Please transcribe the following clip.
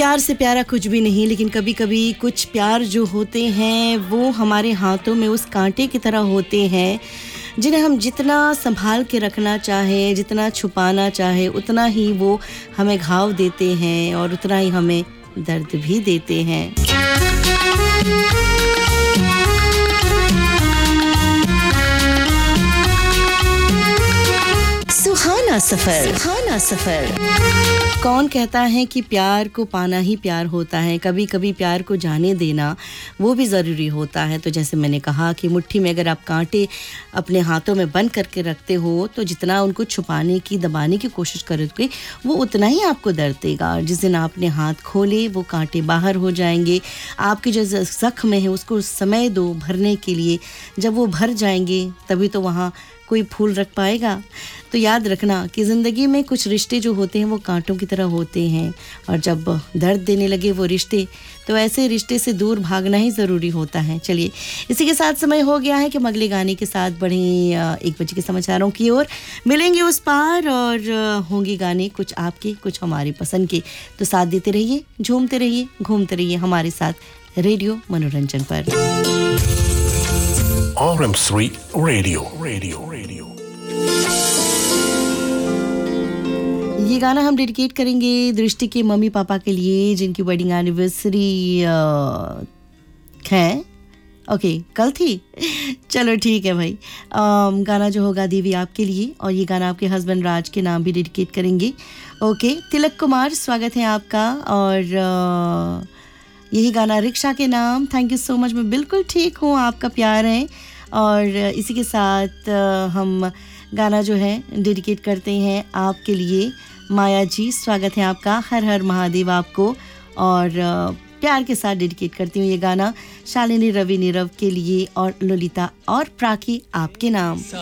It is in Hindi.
प्यार से प्यारा कुछ भी नहीं, लेकिन कभी-कभी कुछ प्यार जो होते हैं वो हमारे हाथों में उस कांटे की तरह होते हैं, जिन्हें हम जितना संभाल के रखना चाहें, जितना छुपाना चाहे, उतना ही वो हमें घाव देते हैं और उतना ही हमें दर्द भी देते हैं। सुहाना सफर। कौन कहता है कि प्यार को पाना ही प्यार होता है? कभी-कभी प्यार को जाने देना वो भी ज़रूरी होता है। तो जैसे मैंने कहा कि मुट्ठी में अगर आप कांटे अपने हाथों में बंद करके रखते हो, तो जितना उनको छुपाने की, दबाने की कोशिश करोगे, वो उतना ही आपको दर्द देगा। और जिस दिन आपने हाथ खोले, वो कांटे बाहर हो जाएंगे। आपके जो ज़ख्म है उसको समय दो भरने के लिए। जब वो भर जाएंगे तभी तो वहाँ कोई फूल रख पाएगा। तो याद रखना कि ज़िंदगी में कुछ रिश्ते जो होते हैं वो कांटों की तरह होते हैं, और जब दर्द देने लगे वो रिश्ते, तो ऐसे रिश्ते से दूर भागना ही ज़रूरी होता है। चलिए, इसी के साथ समय हो गया है कि हम अगले गाने के साथ बढ़ें 1 बजे के समाचारों की ओर। मिलेंगे उस पार और होंगे गाने कुछ आपके, कुछ हमारे पसंद के। तो साथ देते रहिए, झूमते रहिए, घूमते रहिए हमारे साथ रेडियो मनोरंजन पर। RM3 Radio. ये गाना हम डेडिकेट करेंगे दृष्टि के मम्मी पापा के लिए, जिनकी वेडिंग एनिवर्सरी है। ओके, कल थी। चलो ठीक है भाई। गाना जो होगा देवी आपके लिए, और ये गाना आपके हस्बैंड राज के नाम भी डेडिकेट करेंगे। ओके, तिलक कुमार, स्वागत है आपका। और यही गाना रिक्शा के नाम। थैंक यू सो मच, मैं बिल्कुल ठीक हूँ, आपका प्यार है। और इसी के साथ हम गाना जो है डेडिकेट करते हैं आपके लिए। माया जी, स्वागत है आपका। हर हर महादेव आपको। और प्यार के साथ डेडिकेट करती हूँ ये गाना शालिनी रवि नीरव के लिए, और ललिता और प्राकी आपके नाम।